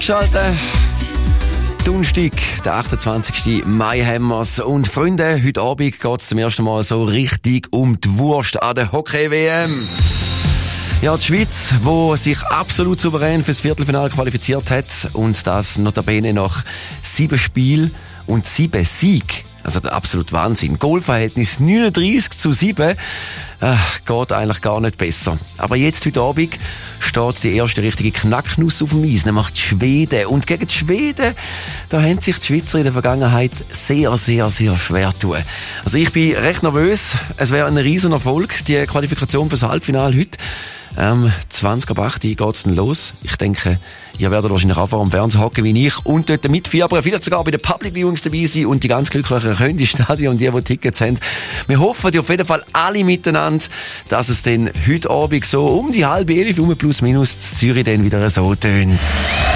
Schalten. Donnerstag, der 28. Mai haben wir's. Und Freunde, heute Abend geht's zum ersten Mal so richtig um die Wurst an der Hockey-WM. Ja, die Schweiz, wo sich absolut souverän fürs Viertelfinale qualifiziert hat und das notabene nach 7 Spielen und 7 Siegen. Also der absolute Wahnsinn. Goalverhältnis 39:7. Geht eigentlich gar nicht besser. Aber jetzt, heute Abend, steht die erste richtige Knacknuss auf dem Eis, nämlich die Schweden. Und gegen die Schweden, da haben sich die Schweizer in der Vergangenheit sehr, sehr, sehr schwer tun. Also ich bin recht nervös. Es wäre ein riesen Erfolg, die Qualifikation fürs Halbfinale heute. 20:08 geht's dann los. Ich denke, ihr werdet wahrscheinlich auch vor dem Fernsehen hocken wie ich und dort mitfiebern, vielleicht sogar bei den Public Viewings dabei sein und die ganz Glücklichen können die Stadion und die Tickets haben. Wir hoffen auf jeden Fall alle miteinander, dass es dann heute Abend so um die 10:30 plus minus in Zürich dann wieder so tönt.